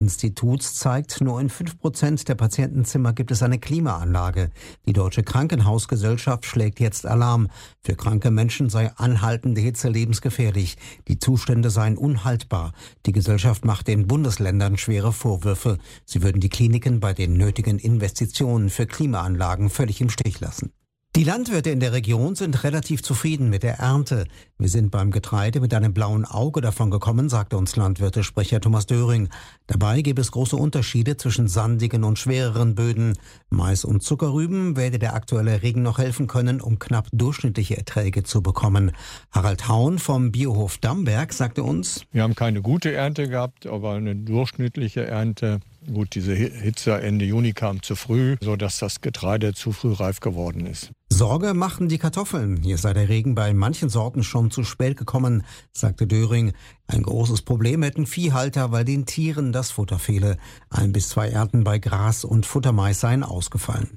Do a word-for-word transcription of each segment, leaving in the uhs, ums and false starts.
Instituts zeigt, nur in fünf Prozent der Patientenzimmer gibt es eine Klimaanlage. Die Deutsche Krankenhausgesellschaft schlägt jetzt Alarm. Für kranke Menschen sei anhaltende Hitze lebensgefährlich. Die Zustände seien unhaltbar. Die Gesellschaft macht den Bundesländern schwere Vorwürfe. Sie würden die Kliniken bei den nötigen Investitionen für Klimaanlagen völlig im Stich lassen. Die Landwirte in der Region sind relativ zufrieden mit der Ernte. Wir sind beim Getreide mit einem blauen Auge davon gekommen, sagte uns Landwirtesprecher Thomas Döring. Dabei gäbe es große Unterschiede zwischen sandigen und schwereren Böden. Mais und Zuckerrüben werde der aktuelle Regen noch helfen können, um knapp durchschnittliche Erträge zu bekommen. Harald Haun vom Biohof Damberg sagte uns: Wir haben keine gute Ernte gehabt, aber eine durchschnittliche Ernte. Gut, diese Hitze Ende Juni kam zu früh, sodass das Getreide zu früh reif geworden ist. Sorge machten die Kartoffeln. Hier sei der Regen bei manchen Sorten schon zu spät gekommen, sagte Döring. Ein großes Problem hätten Viehhalter, weil den Tieren das Futter fehle. Ein bis zwei Ernten bei Gras und Futtermais seien ausgefallen.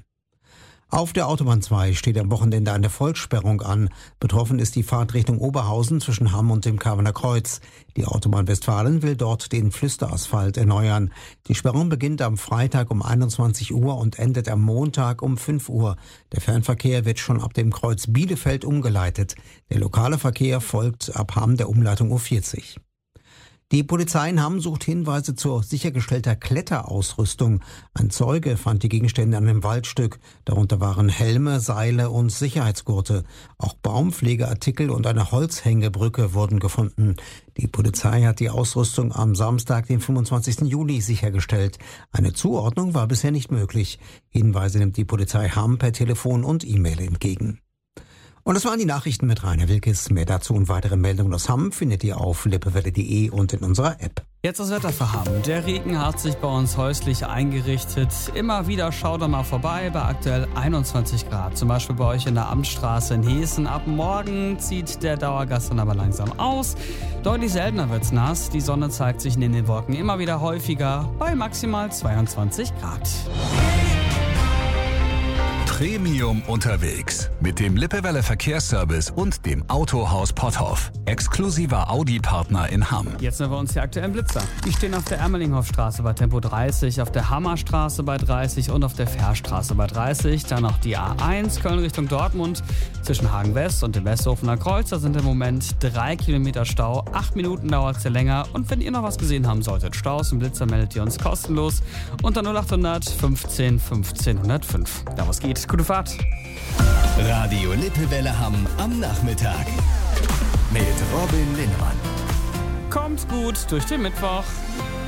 Auf der Autobahn zwei steht am Wochenende eine Vollsperrung an. Betroffen ist die Fahrt Richtung Oberhausen zwischen Hamm und dem Kavener Kreuz. Die Autobahn Westfalen will dort den Flüsterasphalt erneuern. Die Sperrung beginnt am Freitag um einundzwanzig Uhr und endet am Montag um fünf Uhr. Der Fernverkehr wird schon ab dem Kreuz Bielefeld umgeleitet. Der lokale Verkehr folgt ab Hamm der Umleitung U vierzig. Die Polizei in Hamm sucht Hinweise zur sichergestellter Kletterausrüstung. Ein Zeuge fand die Gegenstände an einem Waldstück. Darunter waren Helme, Seile und Sicherheitsgurte. Auch Baumpflegeartikel und eine Holzhängebrücke wurden gefunden. Die Polizei hat die Ausrüstung am Samstag, den fünfundzwanzigsten Juli, sichergestellt. Eine Zuordnung war bisher nicht möglich. Hinweise nimmt die Polizei Hamm per Telefon und E-Mail entgegen. Und das waren die Nachrichten mit Rainer Wilkes. Mehr dazu und weitere Meldungen aus Hamm findet ihr auf lippewelle punkt de und in unserer App. Jetzt das Wetter für Hamm. Der Regen hat sich bei uns häuslich eingerichtet. Immer wieder schaut er mal vorbei bei aktuell einundzwanzig Grad. Zum Beispiel bei euch in der Amtsstraße in Hessen. Ab morgen zieht der Dauergast dann aber langsam aus. Deutlich seltener wird's nass. Die Sonne zeigt sich neben den Wolken immer wieder häufiger bei maximal zweiundzwanzig Grad. Premium unterwegs mit dem Lippewelle Verkehrsservice und dem Autohaus Potthoff. Exklusiver Audi-Partner in Hamm. Jetzt sind wir uns die aktuellen Blitzer. Die stehen auf der Ermelinghofstraße bei Tempo dreißig, auf der Hammerstraße bei dreißig und auf der Fährstraße bei dreißig. Dann noch die A eins Köln Richtung Dortmund. Zwischen Hagen West und dem Westhofener Kreuz, da sind im Moment drei Kilometer Stau. Acht Minuten dauert es ja länger. Und wenn ihr noch was gesehen haben solltet, Staus und Blitzer, meldet ihr uns kostenlos unter null achthundert fünfzehn fünfzehn hundertfünf. Da was geht. Gute Fahrt. Radio Lippewelle Hamm am Nachmittag mit Robin Linnemann. Kommt gut durch den Mittwoch.